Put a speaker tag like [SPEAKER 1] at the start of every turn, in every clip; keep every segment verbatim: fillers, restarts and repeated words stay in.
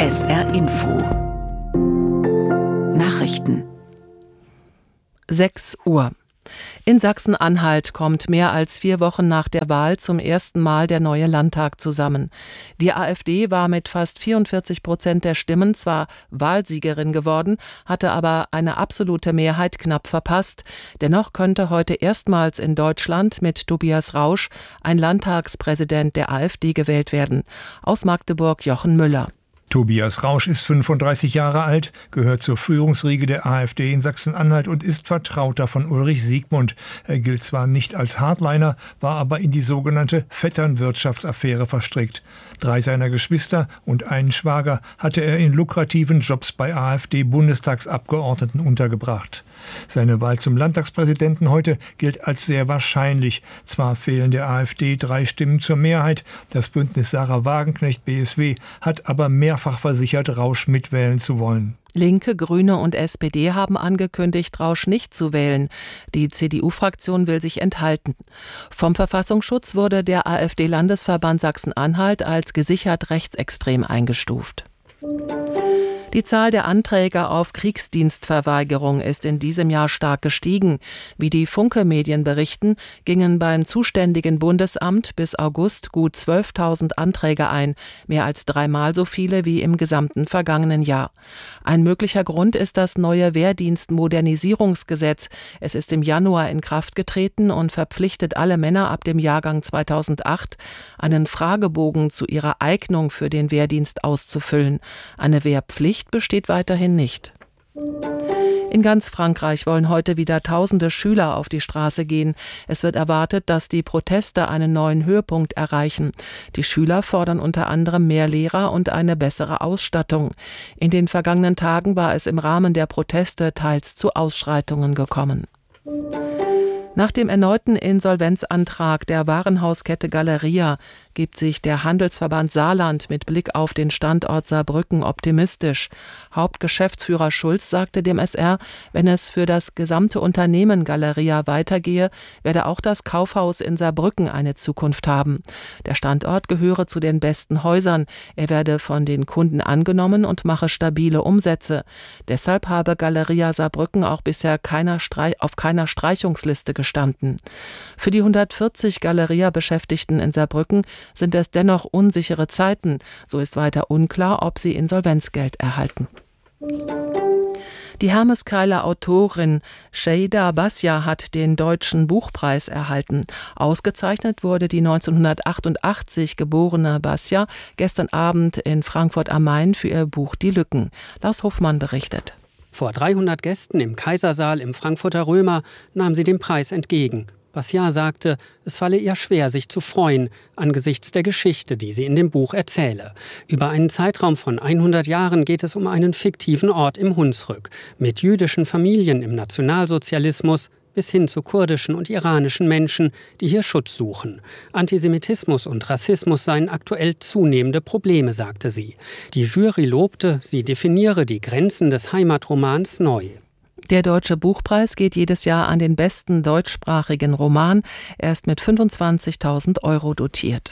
[SPEAKER 1] S R Info Nachrichten.
[SPEAKER 2] sechs Uhr. In Sachsen-Anhalt kommt mehr als vier Wochen nach der Wahl zum ersten Mal der neue Landtag zusammen. Die AfD war mit fast vierundvierzig Prozent der Stimmen zwar Wahlsiegerin geworden, hatte aber eine absolute Mehrheit knapp verpasst. Dennoch könnte heute erstmals in Deutschland mit Tobias Rausch ein Landtagspräsident der AfD gewählt werden. Aus Magdeburg Jochen Müller.
[SPEAKER 3] Tobias Rausch ist fünfunddreißig Jahre alt, gehört zur Führungsriege der AfD in Sachsen-Anhalt und ist Vertrauter von Ulrich Siegmund. Er gilt zwar nicht als Hardliner, war aber in die sogenannte Vetternwirtschaftsaffäre verstrickt. Drei seiner Geschwister und einen Schwager hatte er in lukrativen Jobs bei AfD-Bundestagsabgeordneten untergebracht. Seine Wahl zum Landtagspräsidenten heute gilt als sehr wahrscheinlich. Zwar fehlen der AfD drei Stimmen zur Mehrheit, das Bündnis Sarah Wagenknecht B S W hat aber mehrfach versichert, Rausch mitwählen zu wollen.
[SPEAKER 2] Linke, Grüne und S P D haben angekündigt, Rausch nicht zu wählen. Die C D U-Fraktion will sich enthalten. Vom Verfassungsschutz wurde der AfD-Landesverband Sachsen-Anhalt als gesichert rechtsextrem eingestuft. Die Zahl der Anträge auf Kriegsdienstverweigerung ist in diesem Jahr stark gestiegen. Wie die Funke-Medien berichten, gingen beim zuständigen Bundesamt bis August gut zwölftausend Anträge ein, mehr als dreimal so viele wie im gesamten vergangenen Jahr. Ein möglicher Grund ist das neue Wehrdienstmodernisierungsgesetz. Es ist im Januar in Kraft getreten und verpflichtet alle Männer ab dem Jahrgang zweitausendacht, einen Fragebogen zu ihrer Eignung für den Wehrdienst auszufüllen. Eine Wehrpflicht besteht weiterhin nicht. In ganz Frankreich wollen heute wieder tausende Schüler auf die Straße gehen. Es wird erwartet, dass die Proteste einen neuen Höhepunkt erreichen. Die Schüler fordern unter anderem mehr Lehrer und eine bessere Ausstattung. In den vergangenen Tagen war es im Rahmen der Proteste teils zu Ausschreitungen gekommen. Nach dem erneuten Insolvenzantrag der Warenhauskette Galeria gibt sich der Handelsverband Saarland mit Blick auf den Standort Saarbrücken optimistisch. Hauptgeschäftsführer Schulz sagte dem S R, wenn es für das gesamte Unternehmen Galeria weitergehe, werde auch das Kaufhaus in Saarbrücken eine Zukunft haben. Der Standort gehöre zu den besten Häusern. Er werde von den Kunden angenommen und mache stabile Umsätze. Deshalb habe Galeria Saarbrücken auch bisher keiner Streich- auf keiner Streichungsliste gestanden. Für die hundertvierzig Galeria-Beschäftigten in Saarbrücken sind es dennoch unsichere Zeiten. So ist weiter unklar, ob sie Insolvenzgeld erhalten. Die Hermeskeiler Autorin Şeyda Basya hat den Deutschen Buchpreis erhalten. Ausgezeichnet wurde die neunzehnhundertachtundachtzig geborene Basya gestern Abend in Frankfurt am Main für ihr Buch Die Lücken. Lars Hofmann berichtet.
[SPEAKER 4] Vor dreihundert Gästen im Kaisersaal im Frankfurter Römer nahm sie den Preis entgegen. Basya sagte, es falle ihr schwer, sich zu freuen, angesichts der Geschichte, die sie in dem Buch erzähle. Über einen Zeitraum von hundert Jahren geht es um einen fiktiven Ort im Hunsrück, mit jüdischen Familien im Nationalsozialismus bis hin zu kurdischen und iranischen Menschen, die hier Schutz suchen. Antisemitismus und Rassismus seien aktuell zunehmende Probleme, sagte sie. Die Jury lobte, sie definiere die Grenzen des Heimatromans neu.
[SPEAKER 2] Der Deutsche Buchpreis geht jedes Jahr an den besten deutschsprachigen Roman. Er ist mit fünfundzwanzigtausend Euro dotiert.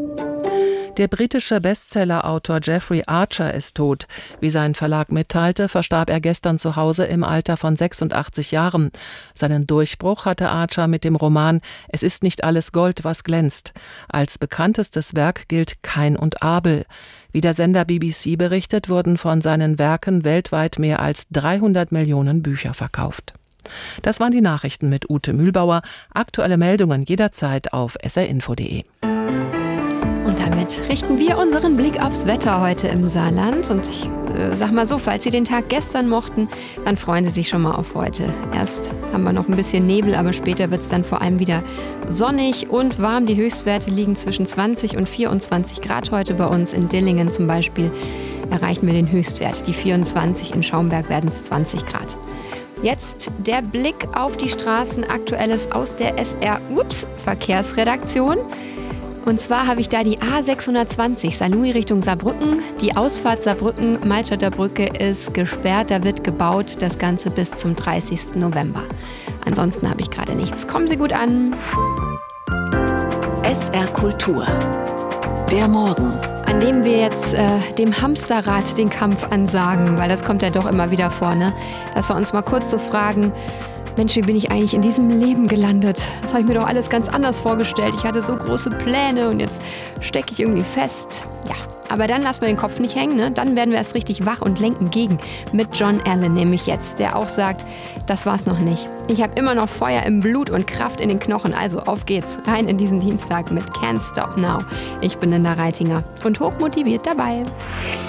[SPEAKER 2] Der britische Bestsellerautor Jeffrey Archer ist tot. Wie sein Verlag mitteilte, verstarb er gestern zu Hause im Alter von sechsundachtzig Jahren. Seinen Durchbruch hatte Archer mit dem Roman »Es ist nicht alles Gold, was glänzt«. Als bekanntestes Werk gilt »Kain und Abel«. Wie der Sender B B C berichtet, wurden von seinen Werken weltweit mehr als dreihundert Millionen Bücher verkauft. Das waren die Nachrichten mit Ute Mühlbauer. Aktuelle Meldungen jederzeit auf s r info punkt d e.
[SPEAKER 5] Und damit richten wir unseren Blick aufs Wetter heute im Saarland. Und ich äh, sag mal so, falls Sie den Tag gestern mochten, dann freuen Sie sich schon mal auf heute. Erst haben wir noch ein bisschen Nebel, aber später wird es dann vor allem wieder sonnig und warm. Die Höchstwerte liegen zwischen zwanzig und vierundzwanzig Grad heute bei uns. In Dillingen zum Beispiel erreichen wir den Höchstwert. Die vierundzwanzig, in Schaumberg werden es zwanzig Grad. Jetzt der Blick auf die Straßen. Aktuelles aus der S R Ups Verkehrsredaktion. Und zwar habe ich da die A sechshundertzwanzig, Saarlouis Richtung Saarbrücken. Die Ausfahrt Saarbrücken-Malstadter Brücke ist gesperrt, da wird gebaut, das Ganze bis zum dreißigsten November. Ansonsten habe ich gerade nichts. Kommen Sie gut an.
[SPEAKER 1] S R Kultur. Der Morgen
[SPEAKER 5] an dem wir jetzt äh, dem Hamsterrad den Kampf ansagen, weil das kommt ja doch immer wieder vor, ne? Dass wir uns mal kurz so fragen, Mensch, wie bin ich eigentlich in diesem Leben gelandet? Das habe ich mir doch alles ganz anders vorgestellt. Ich hatte so große Pläne und jetzt stecke ich irgendwie fest. Ja, aber dann lassen wir den Kopf nicht hängen, ne? Dann werden wir erst richtig wach und lenken gegen. Mit John Allen nämlich jetzt, der auch sagt, das war's noch nicht. Ich habe immer noch Feuer im Blut und Kraft in den Knochen. Also auf geht's, rein in diesen Dienstag mit Can't Stop Now. Ich bin Linda Reitinger und hochmotiviert dabei.